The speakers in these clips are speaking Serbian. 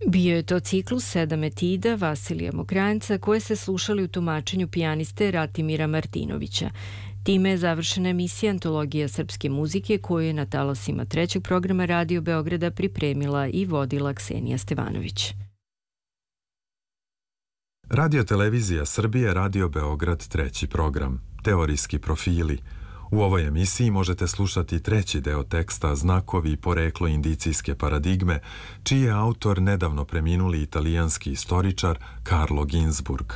Bio je to ciklus 7 etida Vasilija Mokranjca koje se slušali u tumačenju pijaniste Ratimira Martinovića. Time je završena emisija Antologija srpske muzike koju je na talasima trećeg programa Radio Beograda pripremila i vodila Ksenija Stevanović. Radio Televizija Srbije, Radio Beograd, treći program. Teorijski profili. U ovoj emisiji možete slušati treći deo teksta Znakovi i poreklo indicijske paradigme, čiji je autor nedavno preminuli italijanski istoričar Carlo Ginzburg.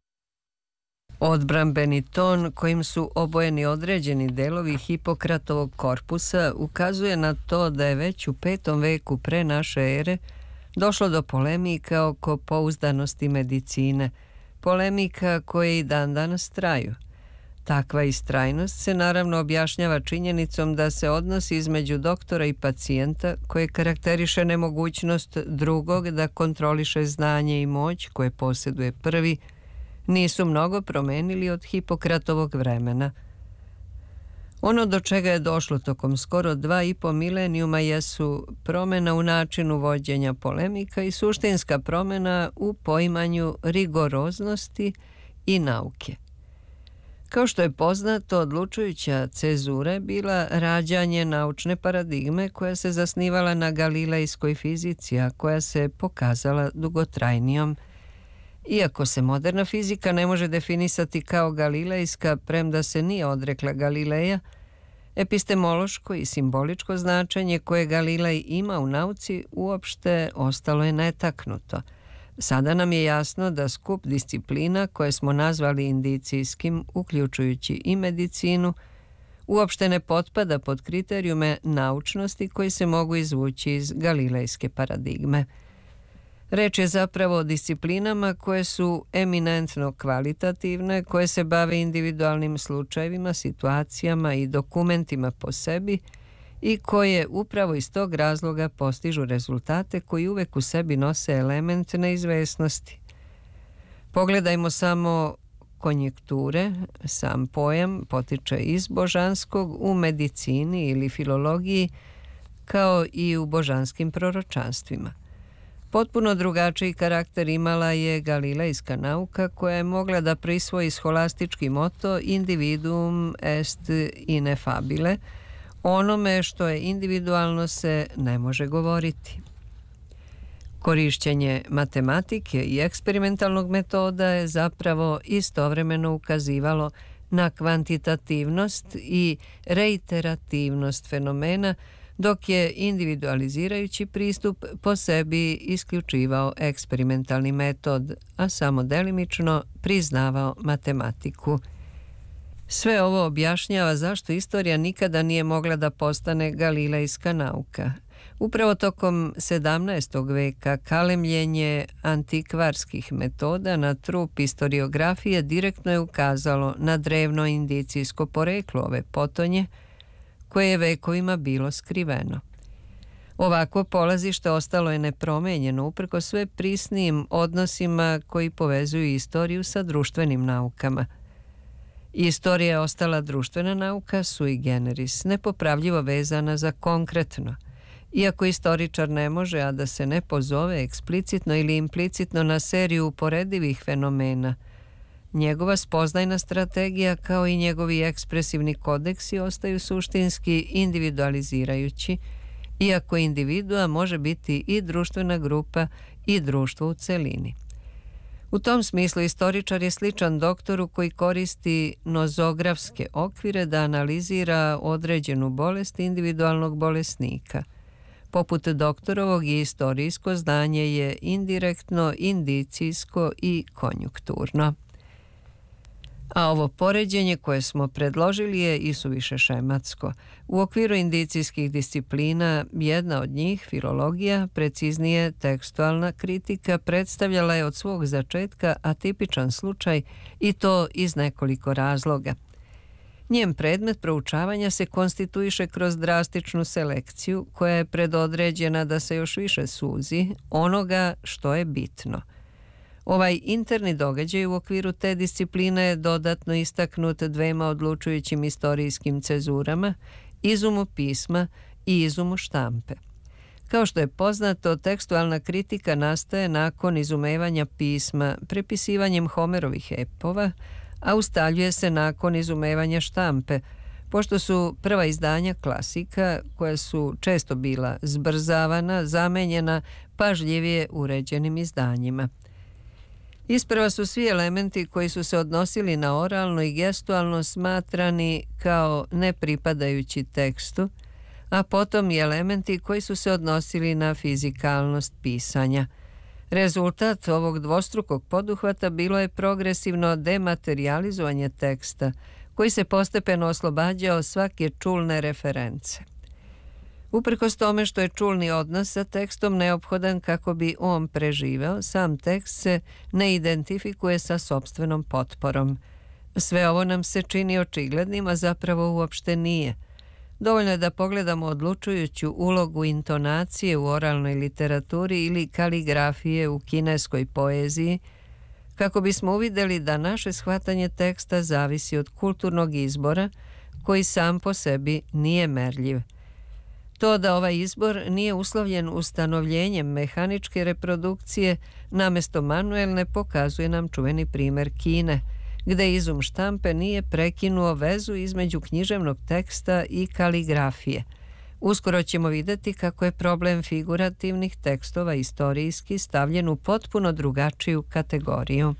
Odbrambeni ton kojim su obojeni određeni delovi Hipokratovog korpusa ukazuje na to da je već u 5. veku pre naše ere došlo do polemika oko pouzdanosti medicine, polemika koje i dan danas traju. Takva istrajnost se naravno objašnjava činjenicom da se odnos između doktora i pacijenta, koje karakteriše nemogućnost drugog da kontroliše znanje i moć koje posjeduje prvi, nisu mnogo promenili od Hipokratovog vremena. Ono do čega je došlo tokom skoro 2,5 milenijuma jesu promjena u načinu vođenja polemika i suštinska promjena u poimanju rigoroznosti i nauke. Kao što je poznato, odlučujuća cezura je bila rađanje naučne paradigme koja se zasnivala na galilejskoj fizici, a koja se pokazala dugotrajnijom. Iako se moderna fizika ne može definisati kao galilejska, premda se nije odrekla Galileja, epistemološko i simboličko značenje koje Galilej ima u nauci uopšte ostalo je netaknuto. Sada nam je jasno da skup disciplina koje smo nazvali indicijskim, uključujući i medicinu, uopšte ne potpada pod kriterijume naučnosti koji se mogu izvući iz galilejske paradigme. Reč je zapravo o disciplinama koje su eminentno kvalitativne, koje se bave individualnim slučajevima, situacijama i dokumentima po sebi i koje upravo iz tog razloga postižu rezultate koji uvek u sebi nose element neizvesnosti. Pogledajmo samo konjekture. Sam pojam potiče iz božanskog u medicini ili filologiji, kao i u božanskim proročanstvima. Potpuno drugačiji karakter imala je galilejska nauka koja je mogla da prisvoji scholastički moto individuum est ineffabile, onome što je individualno se ne može govoriti. Korišćenje matematike i eksperimentalnog metoda je zapravo istovremeno ukazivalo na kvantitativnost i reiterativnost fenomena, dok je individualizirajući pristup po sebi isključivao eksperimentalni metod, a samo delimično priznavao matematiku. Sve ovo objašnjava zašto istorija nikada nije mogla da postane galilejska nauka. Upravo tokom 17. veka kalemljenje antikvarskih metoda na trup historiografije direktno je ukazalo na drevno indicijsko poreklo ove potonje, koje je vekovima bilo skriveno. Ovako polazište ostalo je nepromenjeno uprkos sve prisnijim odnosima koji povezuju istoriju sa društvenim naukama. Istorija je ostala društvena nauka sui generis, nepopravljivo vezana za konkretno. Iako istoričar ne može, a da se ne pozove eksplicitno ili implicitno na seriju uporedivih fenomena, njegova spoznajna strategija kao i njegovi ekspresivni kodeksi ostaju suštinski individualizirajući, iako individua može biti i društvena grupa i društvo u celini. U tom smislu istoričar je sličan doktoru koji koristi nozografske okvire da analizira određenu bolest individualnog bolesnika. Poput doktorovog i istorijsko znanje je indirektno, indicijsko i konjunkturno. A ovo poređenje koje smo predložili je isuviše šematsko. U okviru indicijskih disciplina jedna od njih, filologija, preciznije tekstualna kritika, predstavljala je od svog začetka atipičan slučaj i to iz nekoliko razloga. Njen predmet proučavanja se konstituiše kroz drastičnu selekciju koja je predodređena da se još više suzi onoga što je bitno. Ovaj interni događaj u okviru te discipline je dodatno istaknut dvema odlučujućim istorijskim cezurama, izumu pisma i izumu štampe. Kao što je poznato, tekstualna kritika nastaje nakon izumevanja pisma prepisivanjem Homerovih epova, a ustaljuje se nakon izumevanja štampe, pošto su prva izdanja klasika, koja su često bila zbrzavana, zamenjena pažljivije uređenim izdanjima. Isprva su svi elementi koji su se odnosili na oralno i gestualno smatrani kao nepripadajući tekstu, a potom i elementi koji su se odnosili na fizikalnost pisanja. Rezultat ovog dvostrukog poduhvata bilo je progresivno dematerializovanje teksta, koji se postepeno oslobađao svake čulne reference. Uprkos tome što je čulni odnos sa tekstom neophodan kako bi on preživeo, sam tekst se ne identifikuje sa sopstvenom potporom. Sve ovo nam se čini očiglednim, a zapravo uopšte nije. Dovoljno je da pogledamo odlučujuću ulogu intonacije u oralnoj literaturi ili kaligrafije u kineskoj poeziji, kako bismo uvidjeli da naše shvatanje teksta zavisi od kulturnog izbora, koji sam po sebi nije merljiv. To da ovaj izbor nije uslovljen ustanovljenjem mehaničke reprodukcije namesto manuelne pokazuje nam čuveni primjer Kine, gde izum štampe nije prekinuo vezu između književnog teksta i kaligrafije. Uskoro ćemo vidjeti kako je problem figurativnih tekstova istorijski stavljen u potpuno drugačiju kategoriju.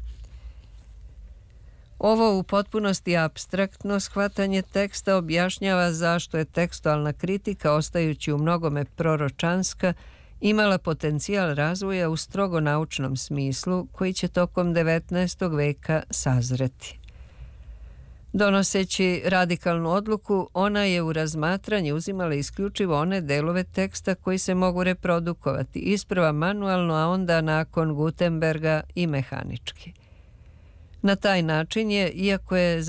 Ovo u potpunosti apstraktno shvatanje teksta objašnjava zašto je tekstualna kritika, ostajući u mnogome proročanska, imala potencijal razvoja u strogo naučnom smislu koji će tokom 19. veka sazreti. Donoseći radikalnu odluku, ona je u razmatranje uzimala isključivo one delove teksta koji se mogu reprodukovati, isprva manualno, a onda nakon Gutenberga i mehanički. Na taj način je, iako je